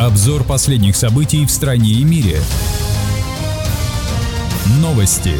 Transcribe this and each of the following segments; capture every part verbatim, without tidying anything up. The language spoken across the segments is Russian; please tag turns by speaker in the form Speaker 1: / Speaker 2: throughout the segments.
Speaker 1: Обзор последних событий в стране и мире. Новости.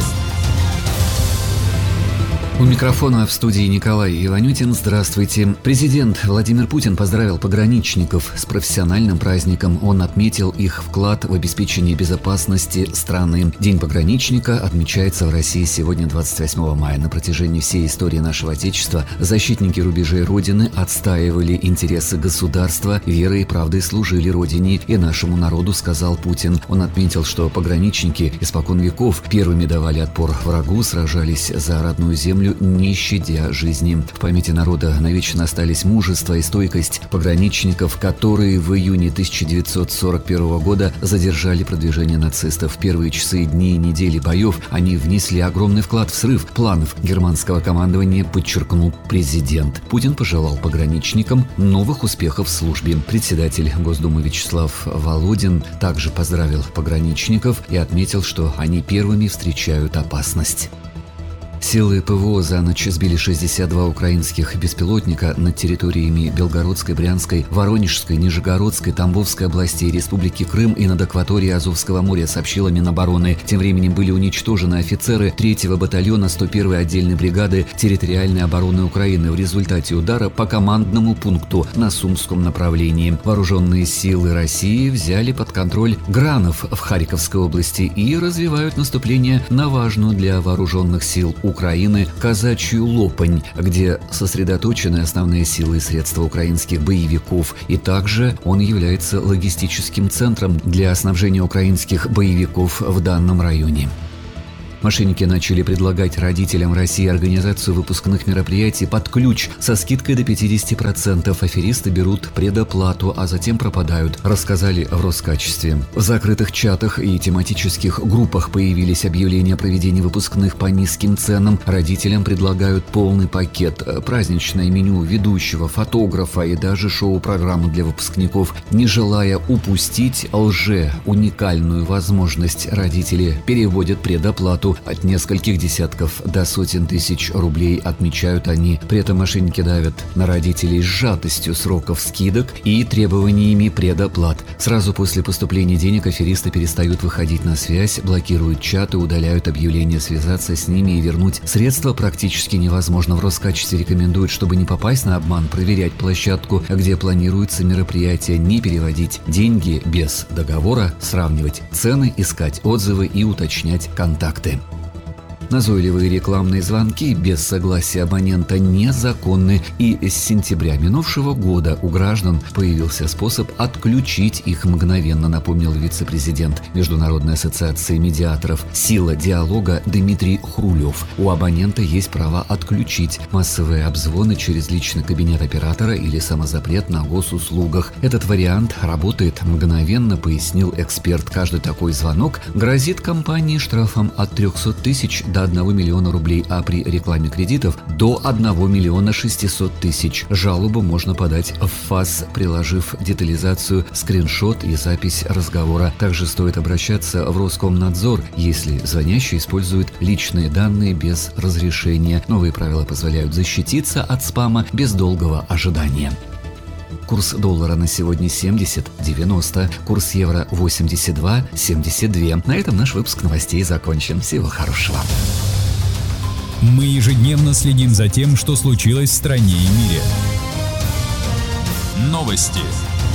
Speaker 2: У микрофона в студии Николай Иванютин. Здравствуйте. Президент Владимир Путин поздравил пограничников с профессиональным праздником. Он отметил их вклад в обеспечение безопасности страны. День пограничника отмечается в России сегодня, двадцать восьмого мая. На протяжении всей истории нашего Отечества защитники рубежей Родины отстаивали интересы государства, верой и правдой служили Родине и нашему народу, сказал Путин. Он отметил, что пограничники испокон веков первыми давали отпор врагу, сражались за родную землю, не щадя жизни. В памяти народа навечно остались мужество и стойкость пограничников, которые в июне тысяча девятьсот сорок первого года задержали продвижение нацистов. В первые часы, дни и недели боев они внесли огромный вклад в срыв планов германского командования, подчеркнул президент. Путин пожелал пограничникам новых успехов в службе. Председатель Госдумы Вячеслав Володин также поздравил пограничников и отметил, что они первыми встречают опасность. Силы ПВО за ночь сбили шестьдесят два украинских беспилотника над территориями Белгородской, Брянской, Воронежской, Нижегородской, Тамбовской областей, Республики Крым и над акваторией Азовского моря, сообщила Минобороны. Тем временем были уничтожены офицеры третьего батальона сто первой отдельной бригады территориальной обороны Украины в результате удара по командному пункту на Сумском направлении. Вооруженные силы России взяли под контроль Гранов в Харьковской области и развивают наступление на важную для вооруженных сил Украины Украины Казачью Лопань, где сосредоточены основные силы и средства украинских боевиков, и также он является логистическим центром для снабжения украинских боевиков в данном районе. Мошенники начали предлагать родителям России организацию выпускных мероприятий под ключ со скидкой до пятьдесят процентов. Аферисты берут предоплату, а затем пропадают, рассказали в Роскачестве. В закрытых чатах и тематических группах появились объявления о проведении выпускных по низким ценам. Родителям предлагают полный пакет, праздничное меню, ведущего, фотографа и даже шоу-программу для выпускников. Не желая упустить лже-уникальную возможность, родители переводят предоплату от нескольких десятков до сотен тысяч рублей, отмечают они. При этом мошенники давят на родителей сжатостью сроков скидок и требованиями предоплат. Сразу после поступления денег аферисты перестают выходить на связь, блокируют чаты, удаляют объявления. Связаться с ними и вернуть средства практически невозможно. В Роскачестве рекомендуют, чтобы не попасть на обман, проверять площадку, где планируется мероприятие, не переводить деньги без договора, сравнивать цены, искать отзывы и уточнять контакты. Назойливые рекламные звонки без согласия абонента незаконны, и с сентября минувшего года у граждан появился способ отключить их мгновенно, напомнил вице-президент Международной ассоциации медиаторов «Сила диалога» Дмитрий Хрулев. У абонента есть право отключить массовые обзвоны через личный кабинет оператора или самозапрет на госуслугах. Этот вариант работает мгновенно, пояснил эксперт. Каждый такой звонок грозит компании штрафом от трехсот тысяч до одного миллиона рублей, а при рекламе кредитов до одного миллиона шестисот тысяч. Жалобу можно подать в ФАС, приложив детализацию, скриншот и запись разговора. Также стоит обращаться в Роскомнадзор, если звонящий использует личные данные без разрешения. Новые правила позволяют защититься от спама без долгого ожидания. Курс доллара на сегодня семьдесят девяносто, курс евро восемьдесят два семьдесят два. На этом наш выпуск новостей закончен. Всего хорошего.
Speaker 1: Мы ежедневно следим за тем, что случилось в стране и мире. Новости.